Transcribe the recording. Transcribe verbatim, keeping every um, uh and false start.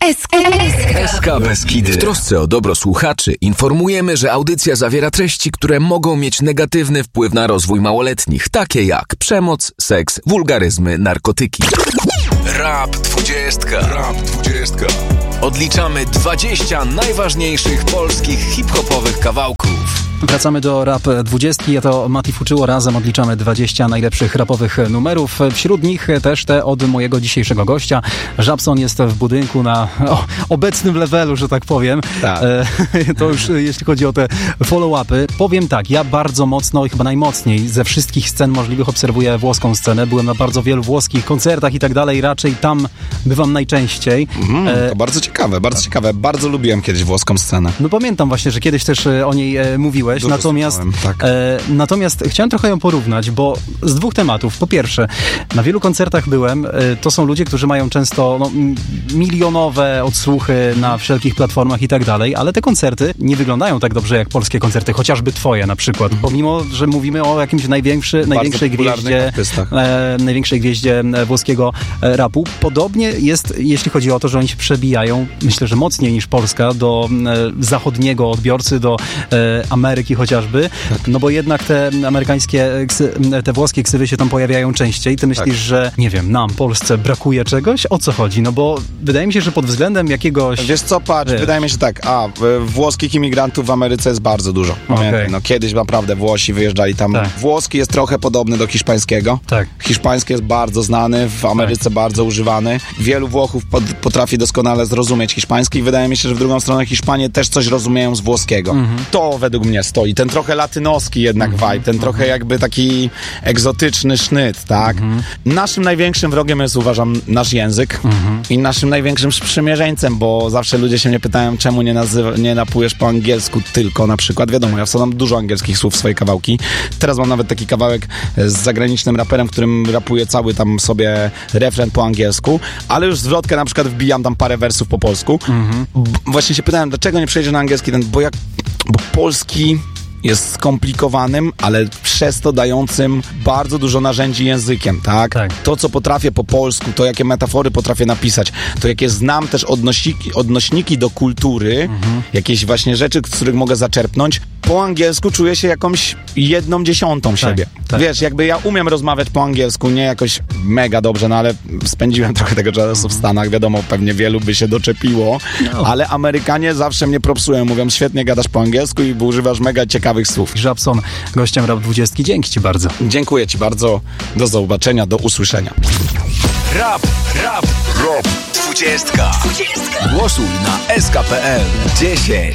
S K Beskidy. W trosce o dobro słuchaczy informujemy, że audycja zawiera treści, które mogą mieć negatywny wpływ na rozwój małoletnich, takie jak przemoc, seks, wulgaryzmy, narkotyki. Rap dwudziestka. Rap dwudziestka. Odliczamy dwadzieścia najważniejszych polskich hip-hopowych kawałków. Wracamy do Rap dwudziestki, ja to Mati Fuczyło, razem odliczamy dwadzieścia najlepszych rapowych numerów. Wśród nich też te od mojego dzisiejszego gościa. Żabson jest w budynku na o, obecnym levelu, że tak powiem. Tak. E, to już jeśli chodzi o te follow-upy. Powiem tak, ja bardzo mocno i chyba najmocniej ze wszystkich scen możliwych obserwuję włoską scenę. Byłem na bardzo wielu włoskich koncertach i tak dalej, raczej tam bywam najczęściej. Mm, e, to bardzo ciekawe, bardzo ciekawe. Bardzo lubiłem kiedyś włoską scenę. No pamiętam właśnie, że kiedyś też o niej e, mówiłem. Dużo Natomiast, tak. e, natomiast chciałem trochę ją porównać, bo z dwóch tematów. Po pierwsze, na wielu koncertach byłem, e, to są ludzie, którzy mają często no, milionowe odsłuchy na wszelkich platformach i tak dalej, ale te koncerty nie wyglądają tak dobrze jak polskie koncerty, chociażby twoje na przykład, mm. pomimo, że mówimy o jakimś największy, największej gwieździe, e, największej gwieździe włoskiego e, rapu. Podobnie jest, jeśli chodzi o to, że oni się przebijają, myślę, że mocniej niż Polska, do e, zachodniego odbiorcy, do e, Ameryki chociażby, tak. No bo jednak te amerykańskie, te włoskie ksywy się tam pojawiają częściej. Ty myślisz, tak. że nie wiem, nam, Polsce brakuje czegoś? O co chodzi? No bo wydaje mi się, że pod względem jakiegoś... Wiesz co, patrz, wiesz. wydaje mi się tak, a, włoskich imigrantów w Ameryce jest bardzo dużo. Pamiętaj, okay. no kiedyś naprawdę Włosi wyjeżdżali tam. Tak. Włoski jest trochę podobny do hiszpańskiego. Tak. Hiszpański jest bardzo znany, w Ameryce tak. bardzo używany. Wielu Włochów pod, potrafi doskonale zrozumieć hiszpański i wydaje mi się, że w drugą stronę Hiszpanie też coś rozumieją z włoskiego. Mhm. To według mnie stoi. Ten trochę latynoski jednak mm-hmm. vibe, ten mm-hmm. trochę jakby taki egzotyczny sznyt, tak? Mm-hmm. Naszym największym wrogiem jest, uważam, nasz język mm-hmm. i naszym największym sprzymierzeńcem, bo zawsze ludzie się mnie pytają, czemu nie, nazywa, nie napujesz po angielsku tylko na przykład. Wiadomo, ja wsadzam dużo angielskich słów w swoje kawałki. Teraz mam nawet taki kawałek z zagranicznym raperem, w którym rapuję cały tam sobie refren po angielsku, ale już zwrotkę na przykład wbijam tam parę wersów po polsku. Mm-hmm. B- właśnie się pytałem, dlaczego nie przejdzie na angielski ten, bo jak, bo polski jest skomplikowanym, ale przez to dającym bardzo dużo narzędzi językiem, tak? tak? To, co potrafię po polsku, to jakie metafory potrafię napisać, to jakie znam też odnośniki, odnośniki do kultury, mhm. jakieś właśnie rzeczy, z których mogę zaczerpnąć, po angielsku czuję się jakąś jedną dziesiątą tak, siebie. Tak. Wiesz, jakby ja umiem rozmawiać po angielsku, nie jakoś mega dobrze, no ale spędziłem trochę tego czasu mhm. w Stanach, wiadomo, pewnie wielu by się doczepiło, no. ale Amerykanie zawsze mnie propsują, mówią, świetnie gadasz po angielsku i używasz mega ciekawych słów. Żabson, gościem Rap dwudziestki. Dzięki ci bardzo. Dziękuję ci bardzo. Do zobaczenia, do usłyszenia. Rap, rap, rap dwudziestka. Głosuj na S K P L dziesięć.